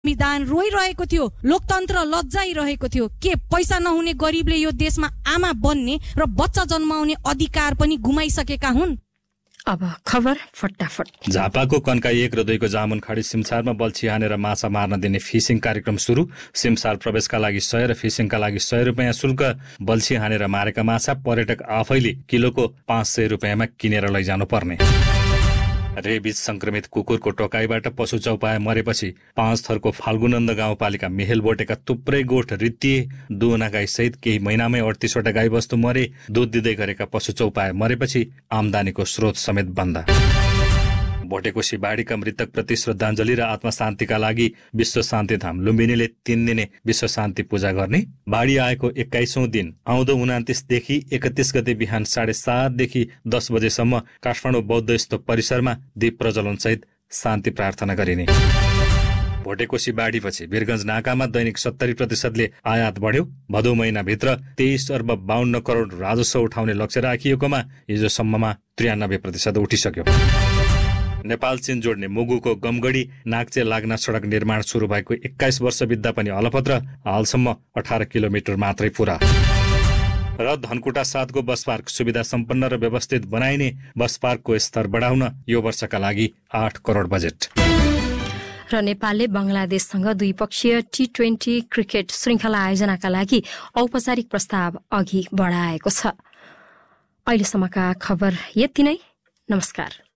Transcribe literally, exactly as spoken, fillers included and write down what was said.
संविधान रोइरहेको थियो, लोकतन्त्र लज्जाइरहेको थियो। के पैसा नहुने गरिबले यो देशमा आमा बन्ने र बच्चा जन्माउने अधिकार पनि गुमाइसकेका हुन्? अब खबर फटाफट। झापाको कन्काई एक र दुईको जामुनखाडी सिमसारमा बल्छी हानेर माछा मार्न दिने फिसिङ कार्यक्रम सुरु। सिमसार प्रवेशका लागि सय र फिसिङका लागि सय रुपियाँ शुल्क। बल्छी हानेर मारेका माछा पर्यटक आफैले किलोको पाँच सय रुपियाँमा किनेर लैजानु पर्ने। रेबिज संक्रमित कुकुरको टोकाइबाट पशु चौपाया मरेपछि पाँच थरको फाल्गुनन्द गाउँपालिका मेहेलबोटेका थुप्रै गोठ रित्तिए। दुहुना गाई सहित केही महिनामै अडतिसवटा गाईबस्तु मरे। दुध दिँदै गरेका पशु चौपाया मरेपछि आमदानीको स्रोत समेत बन्द। भोटेकोशी बाढीका मृतकप्रति श्रद्धाञ्जली र आत्मशान्तिका लागि विश्व शान्ति धाम लुम्बिनीले तीन दिने विश्व शान्ति पूजा गर्ने। बाढी आएको एक्काइसौं दिन आउँदो उनातिसदेखि एकतिस गते बिहान साढे सातदेखि दस बजेसम्म काठमाडौँ बौद्ध स्तूप परिसरमा दीप प्रज्वलन सहित शान्ति प्रार्थना गरिने। भोटेकोशी बाढीपछि वीरगञ्ज नाकामा दैनिक सत्तरी प्रतिशतले आयात बढ्यो। भदौ महिनाभित्र तेइस अर्ब बाहन्न करोड राजस्व उठाउने लक्ष्य राखिएकोमा हिजोसम्ममा त्रियानब्बे प्रतिशत उठिसक्यो। नेपाल चीन जोड्ने मुगुको गमगढी नाक्चे लाग्ना सडक निर्माण सुरु भएको एक्काइस वर्ष बित्दा पनि अलपत्र। हालसम्म अठार किलोमिटर मात्रै पुरा। र धनकुटा सातको बस पार्क सुविधा सम्पन्न र व्यवस्थित बनाइने। बस पार्कको स्तर बढाउन यो वर्षका लागि आठ करोड बजेट। र नेपालले बंगलादेशसँग द्विपक्षीय टी ट्वेन्टी क्रिकेट श्रृङ्खला आयोजनाका लागि औपचारिक प्रस्ताव अघि बढाएको छ। अहिलेसम्मका खबर यति नै। नमस्कार।